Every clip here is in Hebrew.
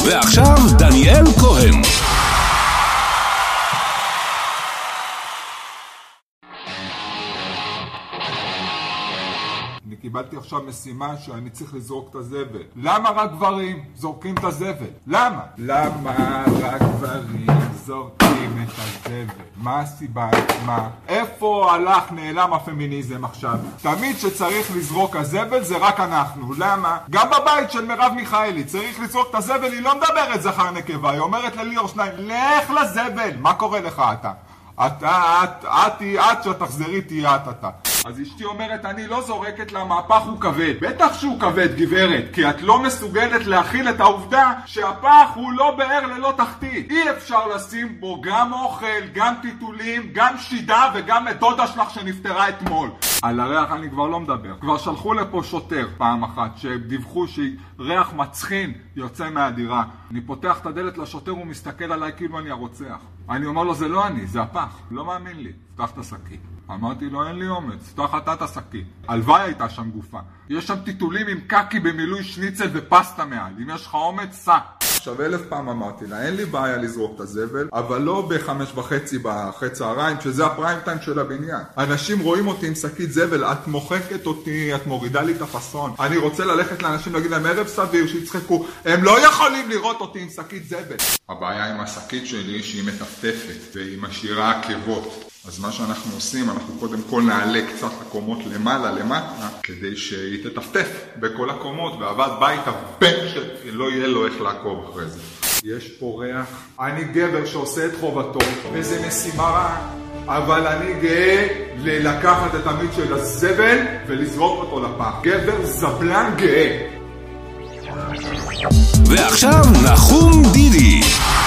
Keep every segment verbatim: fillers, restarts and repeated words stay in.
ועכשיו דניאל כהן. אני קיבלתי עכשיו משימה שאני צריך לזרוק את הזבל. למה רק גברים זורקים את הזבל? למה? למה רק גברים זורקים את הזבל? מה הסיבה? מה? איפה הלך נעלם הפמיניזם עכשיו? תמיד שצריך לזרוק הזבל זה רק אנחנו. למה? גם בבית של מרב מיכאלי צריך לזרוק את הזבל, היא לא מדברת זכר נקבה, היא אומרת לליאור שניים, לך לזבל. מה קורה לך אתה? אתה, את, את, את, שתחזרי תהיה את אתה. אז אשתי אומרת, אני לא זורקת למהפך הוא כבד. בטח שהוא כבד, גברת, כי את לא מסוגלת להכיל את העובדה שהפח הוא לא באר ללא תחתית. אי אפשר לשים בו גם אוכל, גם טיטולים, גם שידה וגם את דודה שלך שנפטרה אתמול. על הריח אני כבר לא מדבר. כבר שלחו לפה שוטר פעם אחת שדיווחו שריח מצחין יוצא מהדירה. אני פותח את הדלת לשוטר, הוא מסתכל עליי כאילו אני הרוצח. אני אומר לו, זה לא אני, זה הפח. לא מאמין לי. פתח את השקית. אמרתי לו, אין לי אומץ, פתח אתה את השקית. הלוואי הייתה שם גופה. יש שם טיטולים עם קקי במילוי שניצל ופסטה מעל. אם יש לך אומץ, סע. עכשיו אלף פעם אמרתי לה, אין לי בעיה לזרוק את הזבל, אבל לא בחמש וחצי באחרי צהריים, שזה הפריים טיים של הבניין. אנשים רואים אותי עם שקית זבל, את מוחקת אותי, את מורידה לי את הפסון. אני רוצה ללכת לאנשים להגיד להם, ערב סביר, שיצחקו, הם לא יכולים לראות אותי עם שקית זבל. הבעיה עם השקית שלי שהיא מטפטפת, והיא משאירה עקבות. אז מה שאנחנו עושים, אנחנו קודם כל נעלה קצת הקומות למעלה, למטה, כדי שהיא תטפטף בכל הקומות, ועבד בית הבן שלא יהיה לו איך לעקוב אחרי זה. יש פה ריח. אני גבר שעושה את חובתו, וזה משימה רע, אבל אני גאה לקחת את המיץ של הזבל ולזרוק אותו לפח. גבר זבלן גאה. ועכשיו נחום דידי.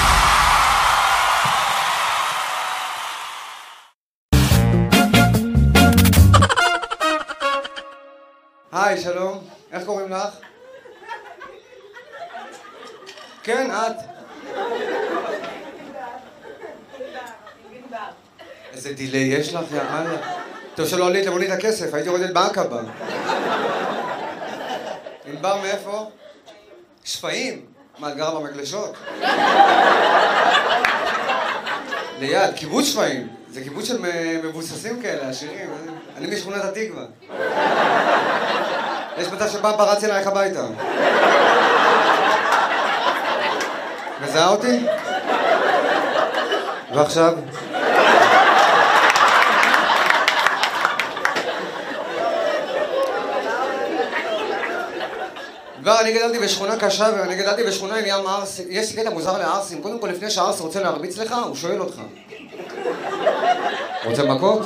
היי, שלום. איך קוראים לך? כן, את. איזה דילי יש לך, יאללה. טוב שלא עלית למונית הכסף, הייתי יורדת בעקבה. ענבר מאיפה? שפיים? מה, את גרה במקלשות? ליד, קיבוץ שפיים. זה קיבוץ של מבוססים כאלה, עשירים. אני משכונת התקווה. יש מצב שבא פרץ אלייך הביתה. מזהה אותי? ועכשיו? כבר אני גדלתי בשכונה קשה, ואני גדלתי בשכונה עם ים ארסים. יש קטע מוזר לארסים. קודם כל, לפני שהארס רוצה להרביץ לך, הוא שואל אותך. רוצה מכות?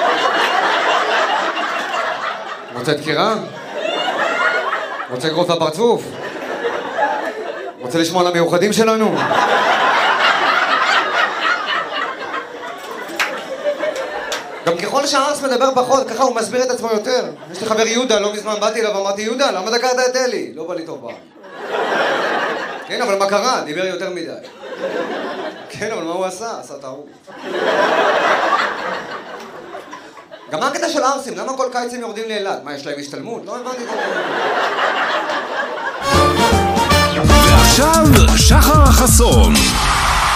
רוצה דקירה? רוצה לגרוף לפרצוף? רוצה לשמוע על המיוחדים שלנו? גם ככל שהארס מדבר פחות, ככה הוא מסביר את עצמו יותר. יש לי חבר יהודה, לא מזמן באתי אליו ואמרתי, יהודה, למה דקרת את אלי? לא בא לי טוב פעם. כן, אבל מה קרה? דיבר יותר מדי. כן, אבל מה הוא עשה? עשה טעות. גם מה הקטע של ארסים? למה כל קיץ הם יורדים לאילת? מה, יש להם השתלמות? לא הבנתי את זה. ועכשיו שחר חסון.